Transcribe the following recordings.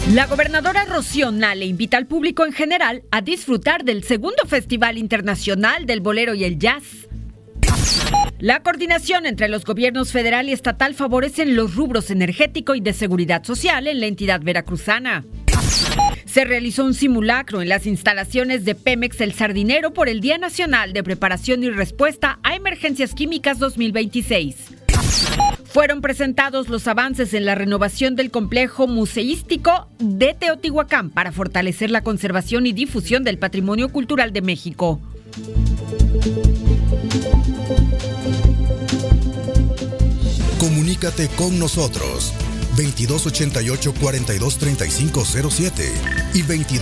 La gobernadora Rocío Nale invita al público en general a disfrutar del segundo Festival Internacional del Bolero y el Jazz. La coordinación entre los gobiernos federal y estatal favorecen los rubros energético y de seguridad social en la entidad veracruzana. Se realizó un simulacro en las instalaciones de Pemex El Sardinero por el Día Nacional de Preparación y Respuesta a Emergencias Químicas 2026. Fueron presentados los avances en la renovación del complejo museístico de Teotihuacán para fortalecer la conservación y difusión del patrimonio cultural de México. Comunícate con nosotros 2288-423507 y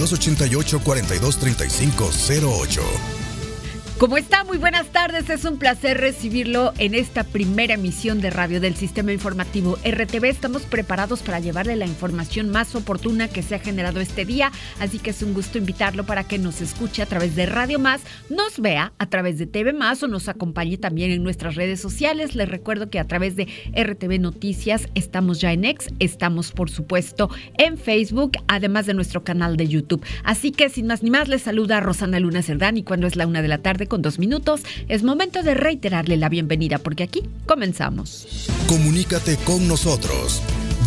2288-423508. ¿Cómo está? Muy buenas tardes. Es un placer recibirlo en esta primera emisión de radio del Sistema Informativo RTV. Estamos preparados para llevarle la información más oportuna que se ha generado este día, así que es un gusto invitarlo para que nos escuche a través de Radio Más, nos vea a través de TV Más o nos acompañe también en nuestras redes sociales. Les recuerdo que a través de RTV Noticias estamos ya en X, estamos por supuesto en Facebook, además de nuestro canal de YouTube. Así que sin más ni más, les saluda Rosana Luna Cerdán y cuando es la 1 de la tarde con 2 minutos, es momento de reiterarle la bienvenida porque aquí comenzamos. Comunícate con nosotros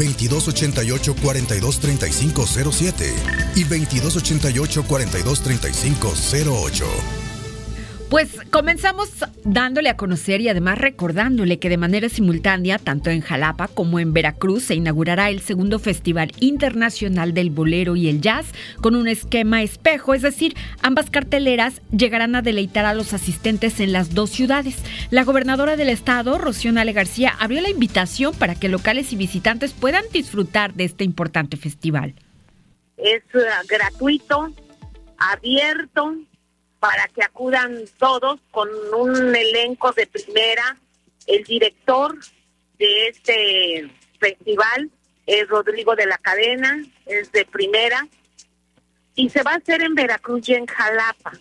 2288-423507 y 2288-423508. Pues comenzamos dándole a conocer y además recordándole que de manera simultánea, tanto en Jalapa como en Veracruz, se inaugurará el segundo Festival Internacional del Bolero y el Jazz con un esquema espejo, es decir, ambas carteleras llegarán a deleitar a los asistentes en las dos ciudades. La gobernadora del estado, Rocío Nale García, abrió la invitación para que locales y visitantes puedan disfrutar de este importante festival. Es gratuito, abierto, para que acudan todos con un elenco de primera. El director de este festival es Rodrigo de la Cadena, es de primera, y se va a hacer en Veracruz y en Jalapa.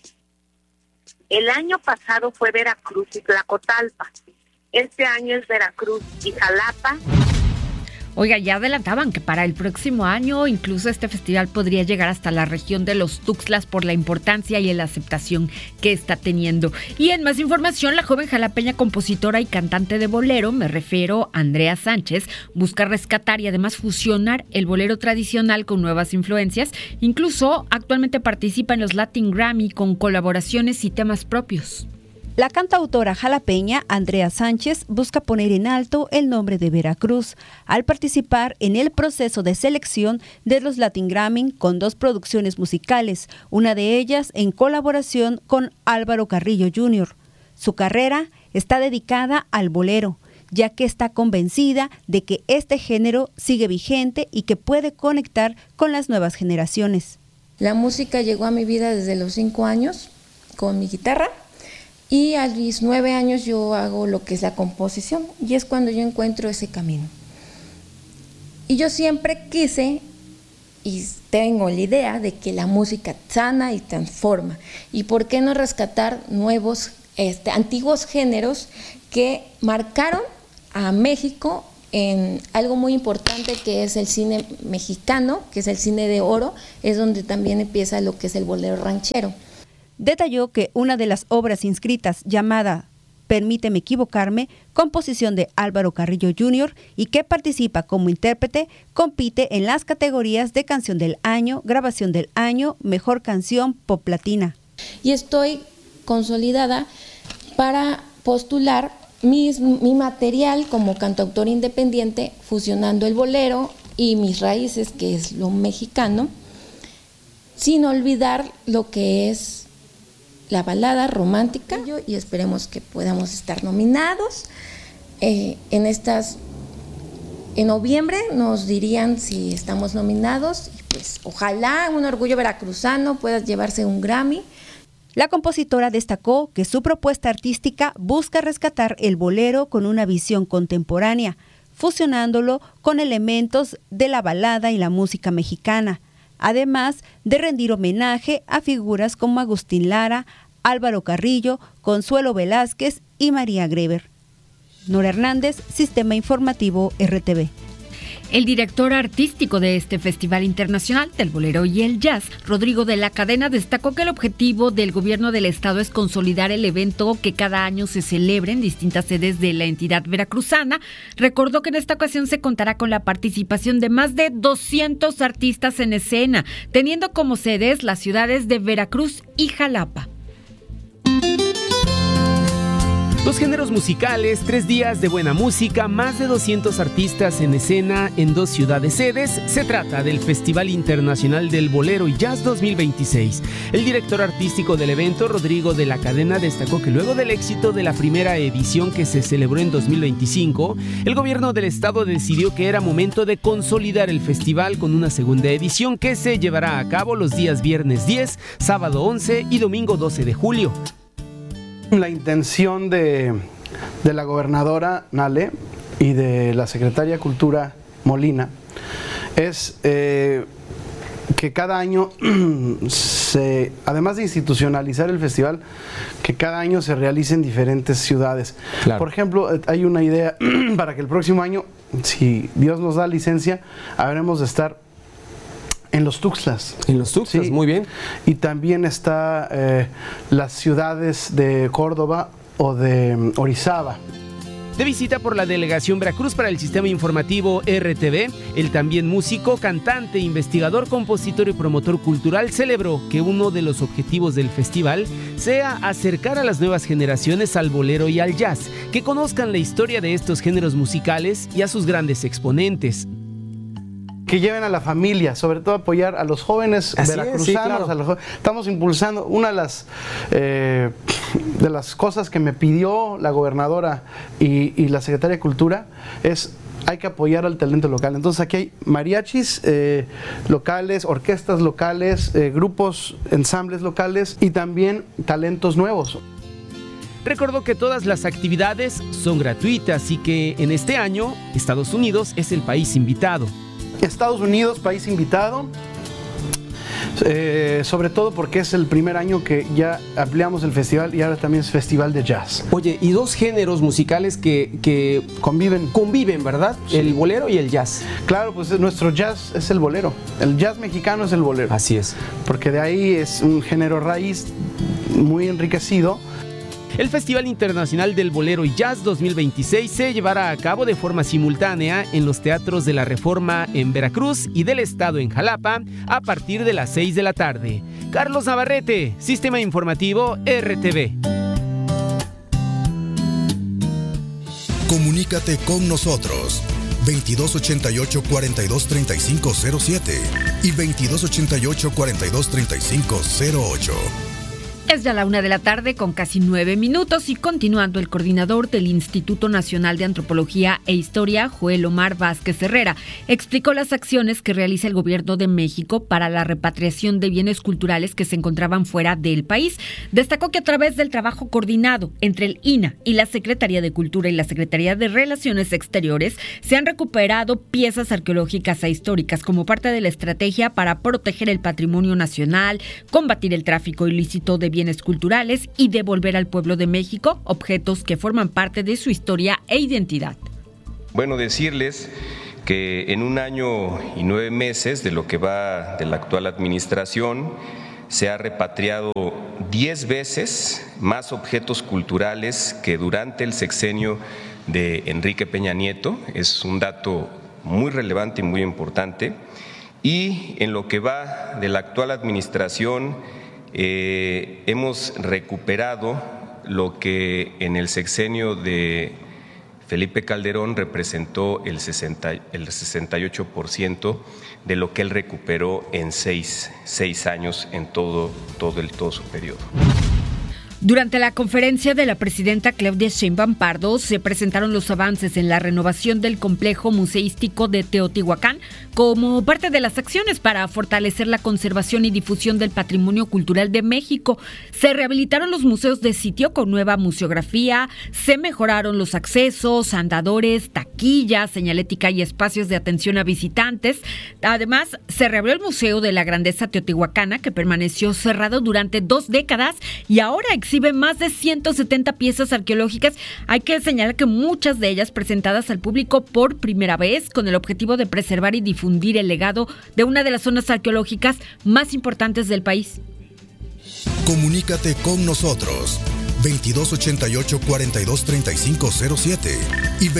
El año pasado fue Veracruz y Tlacotalpa. Este año es Veracruz y Jalapa. Oiga, ya adelantaban que para el próximo año incluso este festival podría llegar hasta la región de los Tuxtlas por la importancia y la aceptación que está teniendo. Y en más información, la joven jalapeña compositora y cantante de bolero, me refiero a Andrea Sánchez, busca rescatar y además fusionar el bolero tradicional con nuevas influencias. Incluso actualmente participa en los Latin Grammy con colaboraciones y temas propios. La cantautora jalapeña Andrea Sánchez busca poner en alto el nombre de Veracruz al participar en el proceso de selección de los Latin Grammy con 2 producciones musicales, una de ellas en colaboración con Álvaro Carrillo Jr. Su carrera está dedicada al bolero, ya que está convencida de que este género sigue vigente y que puede conectar con las nuevas generaciones. La música llegó a mi vida desde los 5 años con mi guitarra. Y a mis 9 años yo hago lo que es la composición y es cuando yo encuentro ese camino. Y yo siempre quise y tengo la idea de que la música sana y transforma. ¿Y por qué no rescatar nuevos, antiguos géneros que marcaron a México en algo muy importante que es el cine mexicano, que es el cine de oro, es donde también empieza lo que es el bolero ranchero? Detalló que una de las obras inscritas llamada Permíteme equivocarme, composición de Álvaro Carrillo Jr. y que participa como intérprete, compite en las categorías de Canción del Año, Grabación del Año, Mejor Canción Pop Latina. Y estoy consolidada para postular mi material como cantautor independiente, fusionando el bolero y mis raíces, que es lo mexicano, sin olvidar lo que es la balada romántica, y esperemos que podamos estar nominados. En noviembre nos dirían si estamos nominados, y pues ojalá un orgullo veracruzano pueda llevarse un Grammy. La compositora destacó que su propuesta artística busca rescatar el bolero con una visión contemporánea, fusionándolo con elementos de la balada y la música mexicana, además de rendir homenaje a figuras como Agustín Lara, Álvaro Carrillo, Consuelo Velázquez y María Greber. Nora Hernández, Sistema Informativo RTV. El director artístico de este Festival Internacional del Bolero y el Jazz, Rodrigo de la Cadena, destacó que el objetivo del gobierno del estado es consolidar el evento que cada año se celebre en distintas sedes de la entidad veracruzana. Recordó que en esta ocasión se contará con la participación de más de 200 artistas en escena, teniendo como sedes las ciudades de Veracruz y Jalapa. 2 géneros musicales, 3 días de buena música, más de 200 artistas en escena en 2 ciudades sedes. Se trata del Festival Internacional del Bolero y Jazz 2026. El director artístico del evento, Rodrigo de la Cadena, destacó que luego del éxito de la primera edición que se celebró en 2025, el gobierno del estado decidió que era momento de consolidar el festival con una segunda edición que se llevará a cabo los días viernes 10, sábado 11 y domingo 12 de julio. La intención de la gobernadora Nale y de la secretaria de Cultura Molina es que cada año, además de institucionalizar el festival, que cada año se realice en diferentes ciudades. Claro. Por ejemplo, hay una idea para que el próximo año, si Dios nos da licencia, habremos de estar en los Tuxtlas. En los Tuxtlas, sí. Muy bien. Y también está las ciudades de Córdoba o de Orizaba. De visita por la Delegación Veracruz para el Sistema Informativo RTV, el también músico, cantante, investigador, compositor y promotor cultural celebró que uno de los objetivos del festival sea acercar a las nuevas generaciones al bolero y al jazz, que conozcan la historia de estos géneros musicales y a sus grandes exponentes. Que lleven a la familia, sobre todo apoyar a los jóvenes veracruzanos. Sí, claro. Estamos impulsando una de las cosas que me pidió la gobernadora y la secretaria de Cultura es hay que apoyar al talento local. Entonces aquí hay mariachis locales, orquestas locales, grupos, ensambles locales y también talentos nuevos. Recordó que todas las actividades son gratuitas y que en este año Estados Unidos es el país invitado. Estados Unidos, país invitado, sobre todo porque es el primer año que ya ampliamos el festival y ahora también es festival de jazz. Oye, y 2 géneros musicales que conviven, ¿verdad? Sí. El bolero y el jazz. Claro, pues nuestro jazz es el bolero, el jazz mexicano es el bolero. Así es. Porque de ahí es un género raíz muy enriquecido. El Festival Internacional del Bolero y Jazz 2026 se llevará a cabo de forma simultánea en los teatros de la Reforma en Veracruz y del Estado en Jalapa a partir de las 6 de la tarde. Carlos Navarrete, Sistema Informativo RTV. Comunícate con nosotros 2288-423507 y 2288-423508. Es ya la 1 de la tarde con casi 9 minutos y continuando, el coordinador del Instituto Nacional de Antropología e Historia, Joel Omar Vázquez Herrera, explicó las acciones que realiza el Gobierno de México para la repatriación de bienes culturales que se encontraban fuera del país. Destacó que a través del trabajo coordinado entre el INAH y la Secretaría de Cultura y la Secretaría de Relaciones Exteriores se han recuperado piezas arqueológicas e históricas como parte de la estrategia para proteger el patrimonio nacional, combatir el tráfico ilícito de bienes culturales y devolver al pueblo de México objetos que forman parte de su historia e identidad. Bueno, decirles que en 1 año y 9 meses de lo que va de la actual administración se ha repatriado 10 veces más objetos culturales que durante el sexenio de Enrique Peña Nieto. Es un dato muy relevante y muy importante. Y en lo que va de la actual administración hemos recuperado lo que en el sexenio de Felipe Calderón representó el 68% de lo que él recuperó en seis años en todo su periodo. Durante la conferencia de la presidenta Claudia Sheinbaum Pardo se presentaron los avances en la renovación del complejo museístico de Teotihuacán como parte de las acciones para fortalecer la conservación y difusión del patrimonio cultural de México. Se rehabilitaron los museos de sitio con nueva museografía, se mejoraron los accesos, andadores, taquillas, señalética y espacios de atención a visitantes. Además, se reabrió el Museo de la Grandeza Teotihuacana, que permaneció cerrado durante 2 décadas y ahora existe exhibe más de 170 piezas arqueológicas. Hay que señalar que muchas de ellas presentadas al público por primera vez con el objetivo de preservar y difundir el legado de una de las zonas arqueológicas más importantes del país. Comunícate con nosotros 2288-423507 y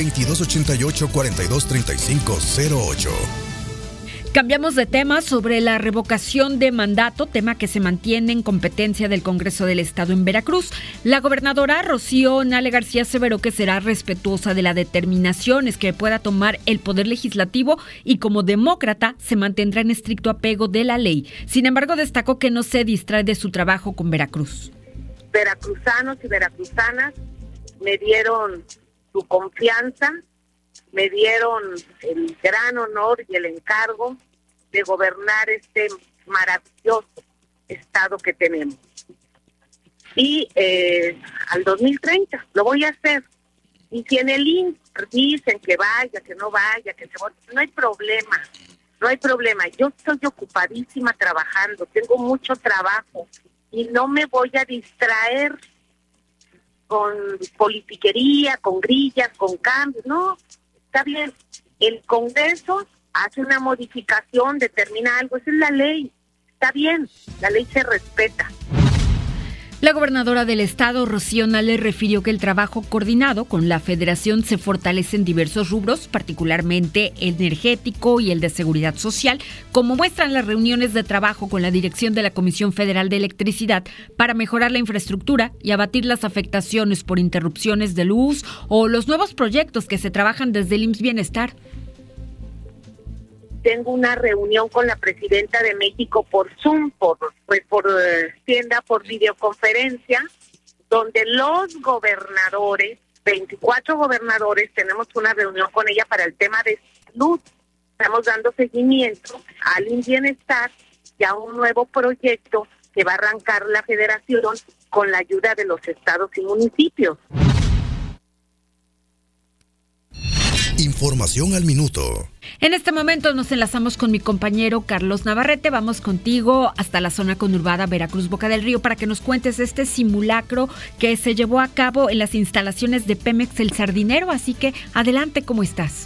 2288-423508. Cambiamos de tema sobre la revocación de mandato, tema que se mantiene en competencia del Congreso del Estado en Veracruz. La gobernadora Rocío Nale García aseveró que será respetuosa de las determinaciones que pueda tomar el Poder Legislativo y como demócrata se mantendrá en estricto apego de la ley. Sin embargo, destacó que no se distrae de su trabajo con Veracruz. Veracruzanos y veracruzanas me dieron su confianza, me dieron el gran honor y el encargo de gobernar este maravilloso estado que tenemos. Y al 2030 lo voy a hacer. Y si en el INE dicen que vaya, que no vaya, que se vote, no hay problema, no hay problema. Yo estoy ocupadísima trabajando, tengo mucho trabajo y no me voy a distraer con politiquería, con grillas, con cambios, no. Está bien, el Congreso hace una modificación, determina algo, esa es la ley, está bien, la ley se respeta. La gobernadora del estado, Rocío Nale, refirió que el trabajo coordinado con la federación se fortalece en diversos rubros, particularmente el energético y el de seguridad social, como muestran las reuniones de trabajo con la dirección de la Comisión Federal de Electricidad para mejorar la infraestructura y abatir las afectaciones por interrupciones de luz o los nuevos proyectos que se trabajan desde el IMSS Bienestar. Tengo una reunión con la presidenta de México por Zoom, por videoconferencia, donde los gobernadores, 24 gobernadores, tenemos una reunión con ella para el tema de salud. Estamos dando seguimiento al Bienestar y a un nuevo proyecto que va a arrancar la federación con la ayuda de los estados y municipios. Información al minuto. En este momento nos enlazamos con mi compañero Carlos Navarrete. Vamos contigo hasta la zona conurbada Veracruz, Boca del Río, para que nos cuentes este simulacro que se llevó a cabo en las instalaciones de Pemex El Sardinero. Así que adelante, ¿cómo estás?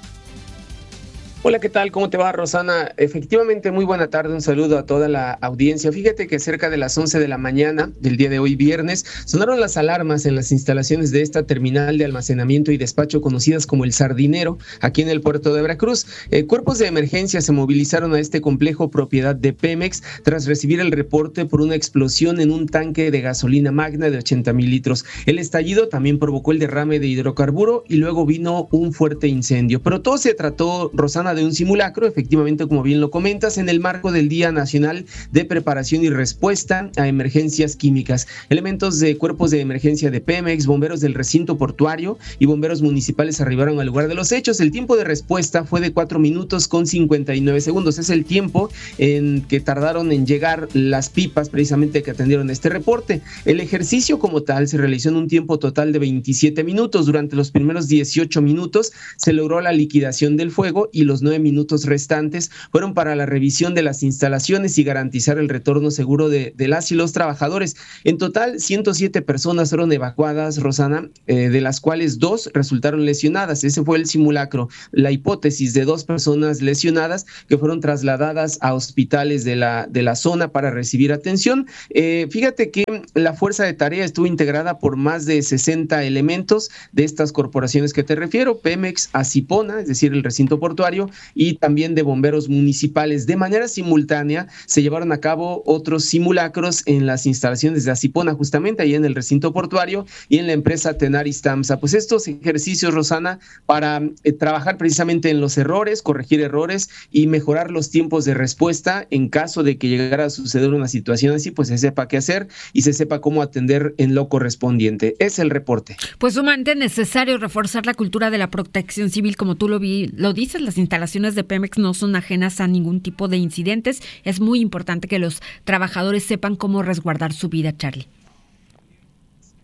Hola, ¿qué tal? ¿Cómo te va, Rosana? Efectivamente, muy buena tarde, un saludo a toda la audiencia. Fíjate que cerca de las 11 de la mañana del día de hoy, viernes, sonaron las alarmas en las instalaciones de esta terminal de almacenamiento y despacho conocidas como El Sardinero, aquí en el puerto de Veracruz. Cuerpos de emergencia se movilizaron a este complejo propiedad de Pemex tras recibir el reporte por una explosión en un tanque de gasolina magna de 80,000 litros. El estallido también provocó el derrame de hidrocarburo y luego vino un fuerte incendio. Pero todo se trató, Rosana, de un simulacro, efectivamente, como bien lo comentas, en el marco del Día Nacional de Preparación y Respuesta a Emergencias Químicas. Elementos de cuerpos de emergencia de Pemex, bomberos del recinto portuario y bomberos municipales arribaron al lugar de los hechos. El tiempo de respuesta fue de 4 minutos con 59 segundos. Es el tiempo en que tardaron en llegar las pipas precisamente que atendieron este reporte. El ejercicio como tal se realizó en un tiempo total de 27 minutos. Durante los primeros 18 minutos se logró la liquidación del fuego y los 9 minutos restantes fueron para la revisión de las instalaciones y garantizar el retorno seguro de las y los trabajadores. En total, 107 personas fueron evacuadas, Rosana, de las cuales 2 resultaron lesionadas. Ese fue el simulacro, la hipótesis de 2 personas lesionadas que fueron trasladadas a hospitales de la zona para recibir atención. Fíjate que la fuerza de tarea estuvo integrada por más de 60 elementos de estas corporaciones que te refiero, Pemex, Acipona, es decir, el recinto portuario, y también de bomberos municipales. De manera simultánea se llevaron a cabo otros simulacros en las instalaciones de Acipona, justamente ahí en el recinto portuario, y en la empresa Tenaris Tamsa. Pues estos ejercicios, Rosana, para trabajar precisamente en los errores, corregir errores y mejorar los tiempos de respuesta en caso de que llegara a suceder una situación así, pues se sepa qué hacer y se sepa cómo atender en lo correspondiente. Es el reporte. Pues sumamente necesario reforzar la cultura de la protección civil, como tú lo dices. Las instalaciones de Pemex no son ajenas a ningún tipo de incidentes. Es muy importante que los trabajadores sepan cómo resguardar su vida, Charlie.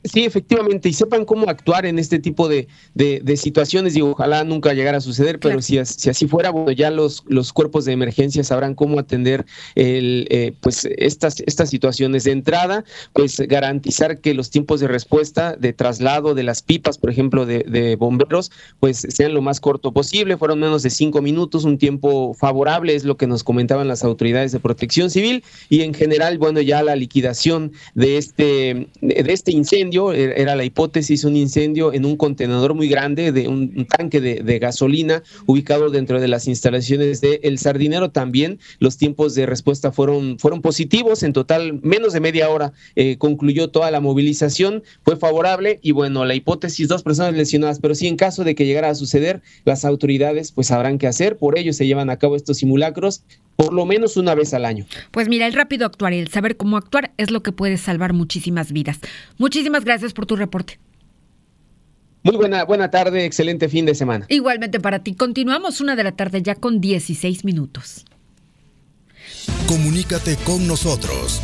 Sí, efectivamente, y sepan cómo actuar en este tipo de situaciones. Digo, ojalá nunca llegara a suceder, pero claro, si así fuera, bueno, ya los cuerpos de emergencia sabrán cómo atender pues estas situaciones. De entrada, pues garantizar que los tiempos de respuesta, de traslado de las pipas, por ejemplo, de bomberos, pues sean lo más corto posible. Fueron menos de 5 minutos, un tiempo favorable, es lo que nos comentaban las autoridades de Protección Civil, y en general, bueno, ya la liquidación de este incendio, era la hipótesis, un incendio en un contenedor muy grande, de un tanque de gasolina ubicado dentro de las instalaciones de El Sardinero. También los tiempos de respuesta fueron positivos. En total, menos de media hora concluyó toda la movilización, fue favorable, y bueno, la hipótesis, 2 personas lesionadas, pero sí, en caso de que llegara a suceder, las autoridades pues sabrán qué hacer. Por ello se llevan a cabo estos simulacros por lo menos una vez al año. Pues mira, el rápido actuar y el saber cómo actuar es lo que puede salvar muchísimas vidas. Muchísimas gracias por tu reporte. Muy buena tarde, excelente fin de semana. Igualmente para ti. Continuamos 1 de la tarde ya con 16 minutos. Comunícate con nosotros.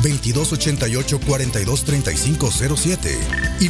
2288-423507 y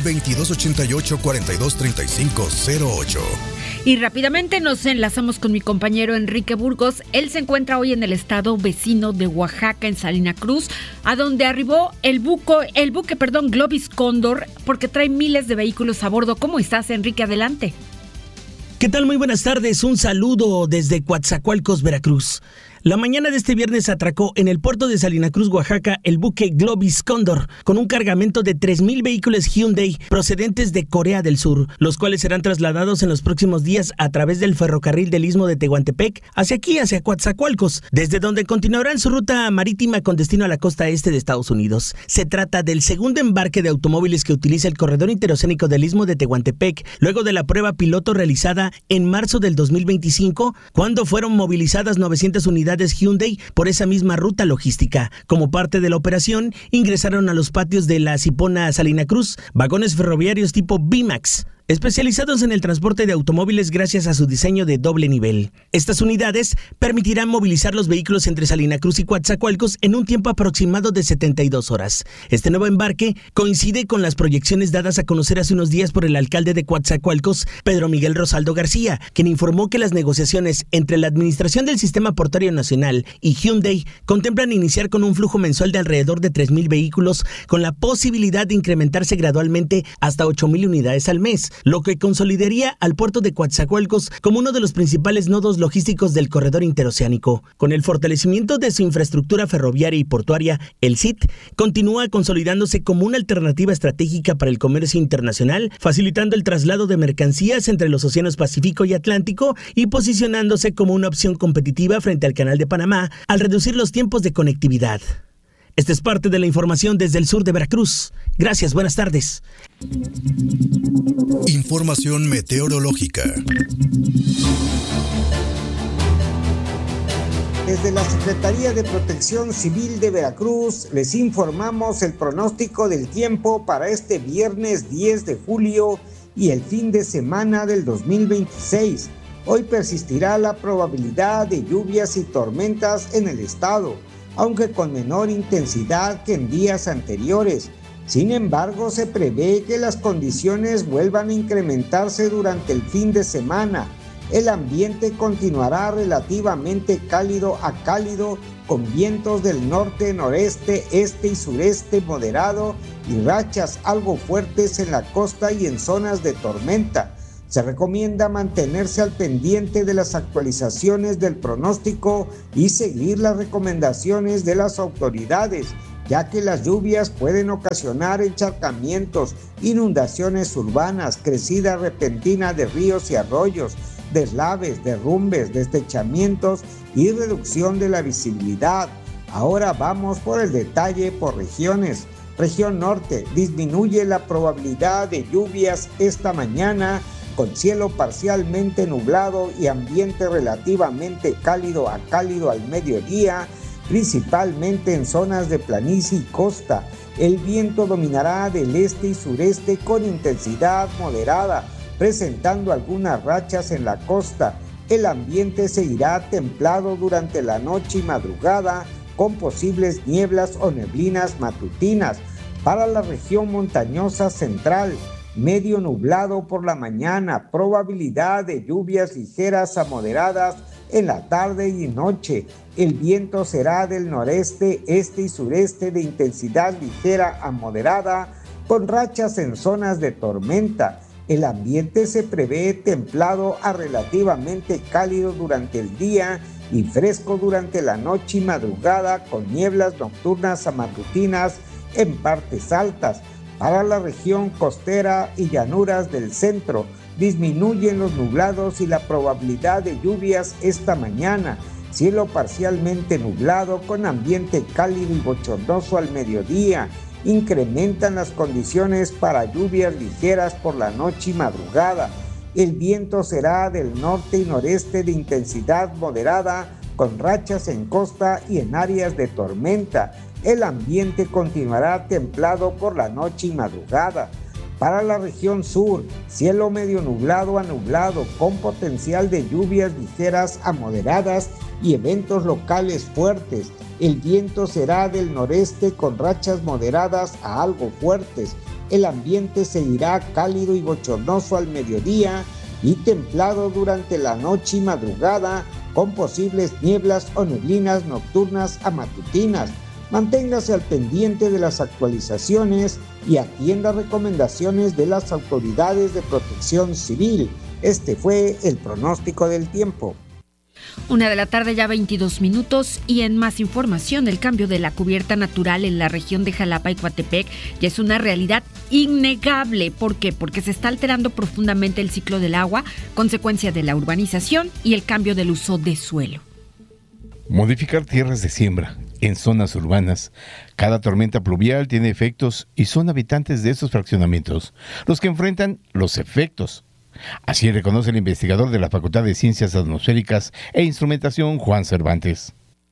2288-423508. Y rápidamente nos enlazamos con mi compañero Enrique Burgos. Él se encuentra hoy en el estado vecino de Oaxaca, en Salina Cruz, a donde arribó el buque Globis Cóndor, porque trae miles de vehículos a bordo. ¿Cómo estás, Enrique? Adelante. ¿Qué tal? Muy buenas tardes. Un saludo desde Coatzacoalcos, Veracruz. La mañana de este viernes atracó en el puerto de Salina Cruz, Oaxaca, el buque Globis Cóndor, con un cargamento de 3,000 vehículos Hyundai procedentes de Corea del Sur, los cuales serán trasladados en los próximos días a través del ferrocarril del Istmo de Tehuantepec hacia Coatzacoalcos, desde donde continuarán su ruta marítima con destino a la costa este de Estados Unidos. Se trata del segundo embarque de automóviles que utiliza el corredor interoceánico del Istmo de Tehuantepec, luego de la prueba piloto realizada en marzo del 2025, cuando fueron movilizadas 900 unidades Hyundai por esa misma ruta logística. Como parte de la operación, ingresaron a los patios de la Cipona Salina Cruz vagones ferroviarios tipo Bimax, especializados en el transporte de automóviles gracias a su diseño de doble nivel. Estas unidades permitirán movilizar los vehículos entre Salina Cruz y Coatzacoalcos en un tiempo aproximado de 72 horas. Este nuevo embarque coincide con las proyecciones dadas a conocer hace unos días por el alcalde de Coatzacoalcos, Pedro Miguel Rosaldo García, quien informó que las negociaciones entre la Administración del Sistema Portuario Nacional y Hyundai contemplan iniciar con un flujo mensual de alrededor de 3,000 vehículos, con la posibilidad de incrementarse gradualmente hasta 8,000 unidades al mes, lo que consolidaría al puerto de Coatzacoalcos como uno de los principales nodos logísticos del corredor interoceánico. Con el fortalecimiento de su infraestructura ferroviaria y portuaria, el CIT continúa consolidándose como una alternativa estratégica para el comercio internacional, facilitando el traslado de mercancías entre los océanos Pacífico y Atlántico y posicionándose como una opción competitiva frente al Canal de Panamá al reducir los tiempos de conectividad. Esta es parte de la información desde el sur de Veracruz. Gracias, buenas tardes. Información meteorológica. Desde la Secretaría de Protección Civil de Veracruz les informamos el pronóstico del tiempo para este viernes 10 de julio y el fin de semana del 2026. Hoy persistirá la probabilidad de lluvias y tormentas en el estado, aunque con menor intensidad que en días anteriores. Sin embargo, se prevé que las condiciones vuelvan a incrementarse durante el fin de semana. El ambiente continuará relativamente cálido a cálido, con vientos del norte, noreste, este y sureste moderado y rachas algo fuertes en la costa y en zonas de tormenta. Se recomienda mantenerse al pendiente de las actualizaciones del pronóstico y seguir las recomendaciones de las autoridades, ya que las lluvias pueden ocasionar encharcamientos, inundaciones urbanas, crecida repentina de ríos y arroyos, deslaves, derrumbes, deslizamientos y reducción de la visibilidad. Ahora vamos por el detalle por regiones. Región norte, disminuye la probabilidad de lluvias esta mañana, con cielo parcialmente nublado y ambiente relativamente cálido a cálido al mediodía, principalmente en zonas de planicie y costa. El viento dominará del este y sureste con intensidad moderada, presentando algunas rachas en la costa. El ambiente seguirá templado durante la noche y madrugada, con posibles nieblas o neblinas matutinas. Para la región montañosa central, medio nublado por la mañana, probabilidad de lluvias ligeras a moderadas en la tarde y noche. El viento será del noreste, este y sureste de intensidad ligera a moderada, con rachas en zonas de tormenta. El ambiente se prevé templado a relativamente cálido durante el día y fresco durante la noche y madrugada, con nieblas nocturnas a matutinas en partes altas. Para la región costera y llanuras del centro, disminuyen los nublados y la probabilidad de lluvias esta mañana. Cielo parcialmente nublado con ambiente cálido y bochornoso al mediodía. Incrementan las condiciones para lluvias ligeras por la noche y madrugada. El viento será del norte y noreste de intensidad moderada, con rachas en costa y en áreas de tormenta. El ambiente continuará templado por la noche y madrugada. Para la región sur, cielo medio nublado a nublado, con potencial de lluvias ligeras a moderadas y eventos locales fuertes. El viento será del noreste con rachas moderadas a algo fuertes. El ambiente seguirá cálido y bochornoso al mediodía y templado durante la noche y madrugada, con posibles nieblas o neblinas nocturnas a matutinas. Manténgase al pendiente de las actualizaciones y atienda recomendaciones de las autoridades de protección civil. Este fue el pronóstico del tiempo. 1:00 p.m, ya 22 minutos, y en más información, el cambio de la cubierta natural en la región de Jalapa y Coatepec ya es una realidad innegable. ¿Por qué? Porque se está alterando profundamente el ciclo del agua, consecuencia de la urbanización y el cambio del uso de suelo. Modificar tierras de siembra en zonas urbanas. Cada tormenta pluvial tiene efectos y son habitantes de estos fraccionamientos los que enfrentan los efectos. Así reconoce el investigador de la Facultad de Ciencias Atmosféricas e Instrumentación, Juan Cervantes.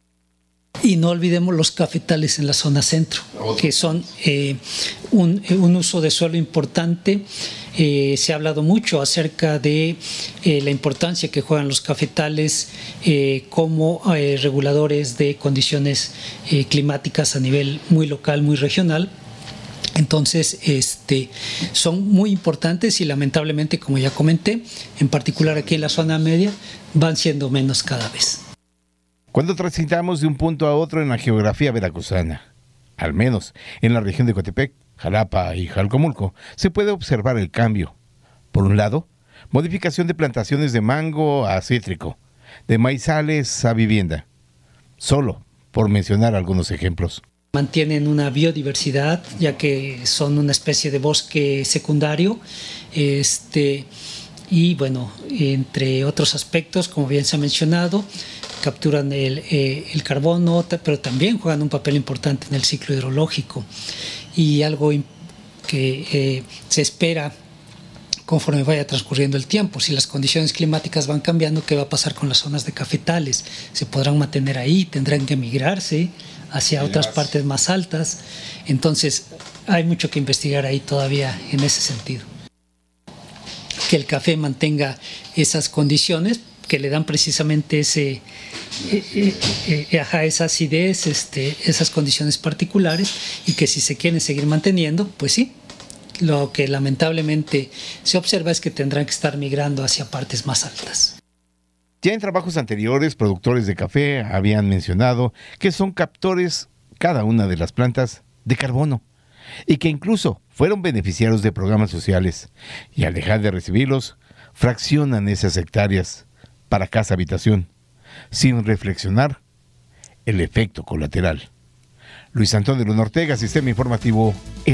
Y no olvidemos los cafetales en la zona centro, que son un uso de suelo importante. Se ha hablado mucho acerca de la importancia que juegan los cafetales como reguladores de condiciones climáticas a nivel muy local, muy regional. Entonces, son muy importantes y lamentablemente, como ya comenté, en particular aquí en la zona media, van siendo menos cada vez. Cuando transitamos de un punto a otro en la geografía veracruzana, al menos en la región de Coatepec, Jalapa y Jalcomulco, se puede observar el cambio. Por un lado, modificación de plantaciones de mango a cítrico, de maizales a vivienda, solo por mencionar algunos ejemplos. Mantienen una biodiversidad, ya que son una especie de bosque secundario, y bueno, entre otros aspectos, como bien se ha mencionado, capturan el carbono, pero también juegan un papel importante en el ciclo hidrológico. Y algo que se espera conforme vaya transcurriendo el tiempo, si las condiciones climáticas van cambiando, ¿qué va a pasar con las zonas de cafetales? ¿Se podrán mantener ahí? ¿Tendrán que migrarse hacia otras partes más altas? Entonces, hay mucho que investigar ahí todavía en ese sentido. Que el café mantenga esas condiciones que le dan precisamente esa acidez, esas condiciones particulares, y que si se quieren seguir manteniendo, pues sí, lo que lamentablemente se observa es que tendrán que estar migrando hacia partes más altas. Ya en trabajos anteriores, productores de café habían mencionado que son captores cada una de las plantas de carbono y que incluso fueron beneficiarios de programas sociales, y al dejar de recibirlos, fraccionan esas hectáreas para casa habitación, sin reflexionar el efecto colateral. Luis Antonio Luna Ortega, Sistema Informativo